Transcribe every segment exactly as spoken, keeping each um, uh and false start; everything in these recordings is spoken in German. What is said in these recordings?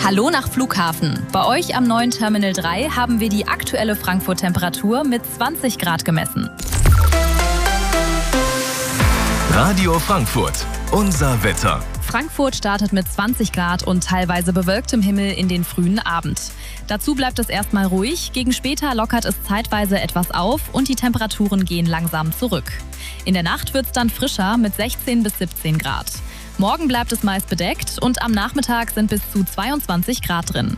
Hallo nach Flughafen. Bei euch am neuen Terminal drei haben wir die aktuelle Frankfurt-Temperatur mit zwanzig Grad gemessen. Radio Frankfurt, unser Wetter. Frankfurt startet mit zwanzig Grad und teilweise bewölktem Himmel in den frühen Abend. Dazu bleibt es erstmal ruhig, gegen später lockert es zeitweise etwas auf und die Temperaturen gehen langsam zurück. In der Nacht wird es dann frischer mit sechzehn bis siebzehn Grad. Morgen bleibt es meist bedeckt und am Nachmittag sind bis zu zweiundzwanzig Grad drin.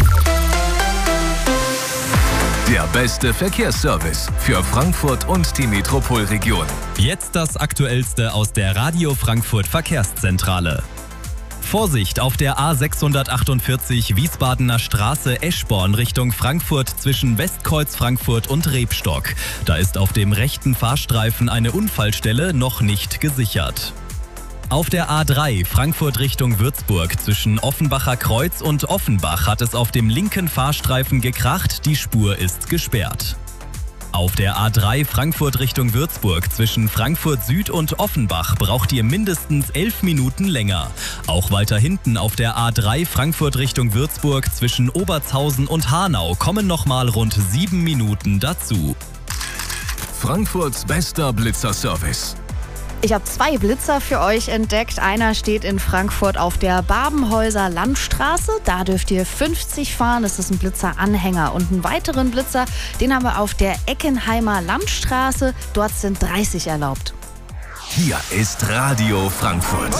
Der beste Verkehrsservice für Frankfurt und die Metropolregion. Jetzt das Aktuellste aus der Radio Frankfurt Verkehrszentrale. Vorsicht auf der A sechshundertachtundvierzig Wiesbadener Straße Eschborn Richtung Frankfurt zwischen Westkreuz Frankfurt und Rebstock. Da ist auf dem rechten Fahrstreifen eine Unfallstelle noch nicht gesichert. Auf der A drei Frankfurt Richtung Würzburg zwischen Offenbacher Kreuz und Offenbach hat es auf dem linken Fahrstreifen gekracht, die Spur ist gesperrt. Auf der A drei Frankfurt Richtung Würzburg zwischen Frankfurt Süd und Offenbach braucht ihr mindestens elf Minuten länger. Auch weiter hinten auf der A drei Frankfurt Richtung Würzburg zwischen Obertshausen und Hanau kommen nochmal rund sieben Minuten dazu. Frankfurts bester Blitzerservice. Ich habe zwei Blitzer für euch entdeckt. Einer steht in Frankfurt auf der Babenhäuser Landstraße. Da dürft ihr fünfzig fahren. Das ist ein Blitzeranhänger. Und einen weiteren Blitzer, den haben wir auf der Eckenheimer Landstraße. Dort sind dreißig erlaubt. Hier ist Radio Frankfurt.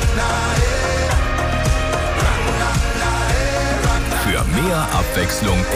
Für mehr Abwechslung